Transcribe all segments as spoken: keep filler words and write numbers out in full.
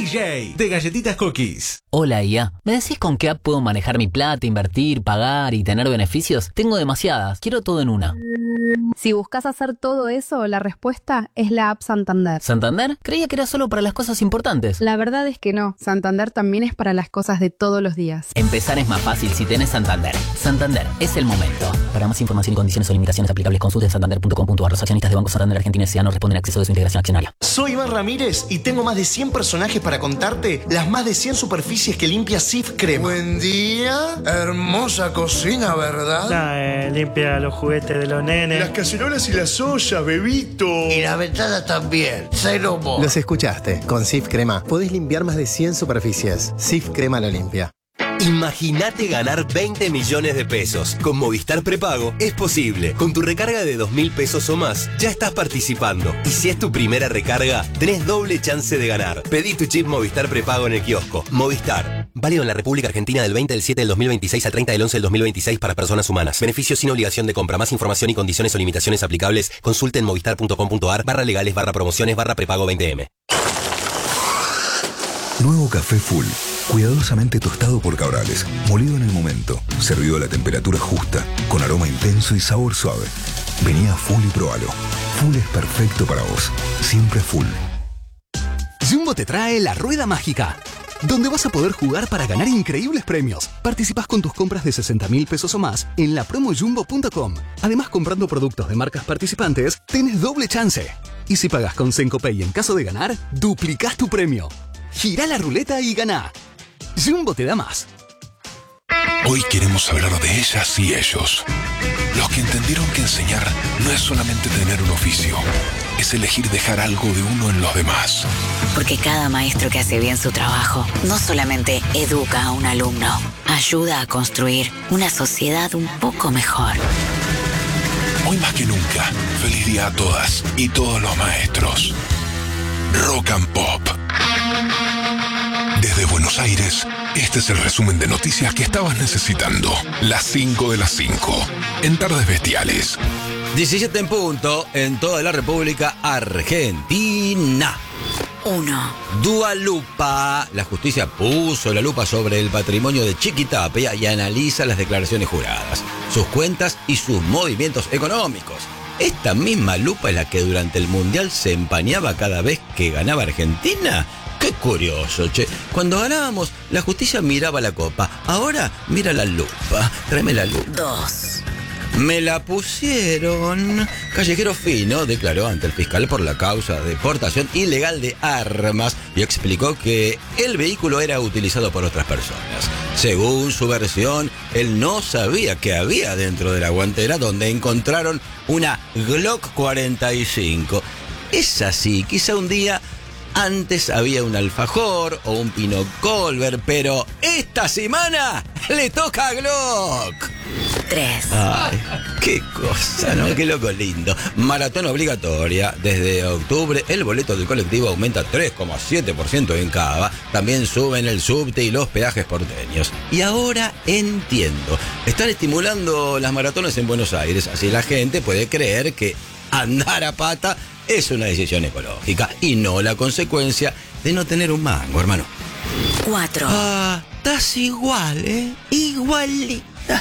J, de Galletitas Cookies. Hola I A, ¿me decís con qué app puedo manejar mi plata, invertir, pagar y tener beneficios? Tengo demasiadas, quiero todo en una. Si buscas hacer todo eso, la respuesta es la app Santander. ¿Santander? Creía que era solo para las cosas importantes. La verdad es que no, Santander también es para las cosas de todos los días. Empezar es más fácil si tenés Santander. Santander, es el momento. Para más información y condiciones o limitaciones aplicables, consulte en santander punto com punto a r. Los accionistas de Banco Santander Argentina S A no responden a acceso de su integración accionaria. Soy Iván Ramírez y tengo más de cien personajes para contarte las más de cien superficies que limpia Cif Crema. Buen día, hermosa cocina, ¿verdad? Nah, eh, limpia los juguetes de los nenes. Las cacerolas y las ollas, bebito. Y la ventana también, cero mo. Los escuchaste, con Cif Crema podés limpiar más de cien superficies. Cif Crema lo limpia. Imagínate ganar veinte millones de pesos. Con Movistar Prepago es posible. Con tu recarga de dos mil pesos o más, ya estás participando. Y si es tu primera recarga, tenés doble chance de ganar. Pedí tu chip Movistar Prepago en el kiosco. Movistar. Válido en la República Argentina del veinte del siete del dos mil veintiséis al treinta del once del dos mil veintiséis para personas humanas. Beneficios sin obligación de compra. Más información y condiciones o limitaciones aplicables, consulte en movistar punto com punto a r barra legales barra promociones barra prepago veinte eme. Nuevo café Full. Cuidadosamente tostado por Cabrales, molido en el momento, servido a la temperatura justa, con aroma intenso y sabor suave. Vení a Full y probalo. Full es perfecto para vos. Siempre Full. Jumbo te trae la Rueda Mágica, donde vas a poder jugar para ganar increíbles premios. Participás con tus compras de sesenta mil pesos o más en la promo jumbo punto com. Además, comprando productos de marcas participantes, tenés doble chance. Y si pagás con Sencopay en caso de ganar, duplicás tu premio. Girá la ruleta y ganá. Jumbo te da más. Hoy queremos hablar de ellas y ellos. Los que entendieron que enseñar no es solamente tener un oficio, es elegir dejar algo de uno en los demás. Porque cada maestro que hace bien su trabajo no solamente educa a un alumno, ayuda a construir una sociedad un poco mejor. Hoy más que nunca, feliz día a todas y todos los maestros. Rock and Pop. Desde Buenos Aires, este es el resumen de noticias que estabas necesitando. Las cinco de las cinco, en Tardes Bestiales. diecisiete en punto, en toda la República Argentina. Uno. Dua Lupa. La justicia puso la lupa sobre el patrimonio de Chiquitapia y analiza las declaraciones juradas, sus cuentas y sus movimientos económicos. Esta misma lupa es la que durante el Mundial se empañaba cada vez que ganaba Argentina. ¡Qué curioso, che! Cuando ganábamos, la justicia miraba la copa. Ahora, mira la lupa. Tráeme la lupa. Dos. Me la pusieron. Callejero Fino declaró ante el fiscal por la causa de portación ilegal de armas y explicó que el vehículo era utilizado por otras personas. Según su versión, él no sabía que había dentro de la guantera, donde encontraron una Glock cuarenta y cinco. Es así, quizá un día antes había un alfajor o un Pinot Colbert, pero esta semana le toca a Glock. Tres. Ay, qué cosa, ¿no? Qué loco lindo. Maratón obligatoria. Desde octubre el boleto del colectivo aumenta tres coma siete por ciento en Cava. También suben el subte y los peajes porteños. Y ahora entiendo. Están estimulando las maratones en Buenos Aires. Así la gente puede creer que andar a pata es una decisión ecológica y no la consecuencia de no tener un mango, hermano. Cuatro. Ah, estás igual, ¿eh? Igualita.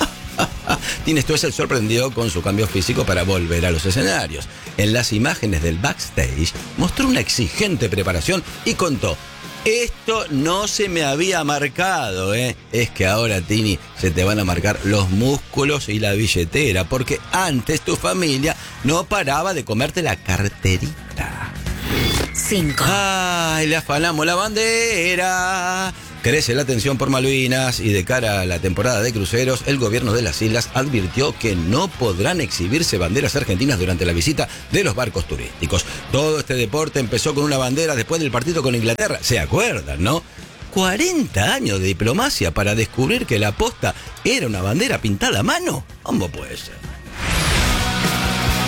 Tienes todo el sorprendido con su cambio físico para volver a los escenarios. En las imágenes del backstage mostró una exigente preparación y contó: esto no se me había marcado, ¿eh? Es que ahora, Tini, se te van a marcar los músculos y la billetera, porque antes tu familia no paraba de comerte la carterita. Cinco. ¡Ay, le afanamos la bandera! Crece la tensión por Malvinas y de cara a la temporada de cruceros, el gobierno de las islas advirtió que no podrán exhibirse banderas argentinas durante la visita de los barcos turísticos. Todo este deporte empezó con una bandera después del partido con Inglaterra. ¿Se acuerdan, no? cuarenta años de diplomacia para descubrir que la posta era una bandera pintada a mano. ¿Cómo puede ser?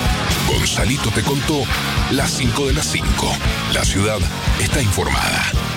Gonzalito te contó las cinco de las cinco. La ciudad está informada.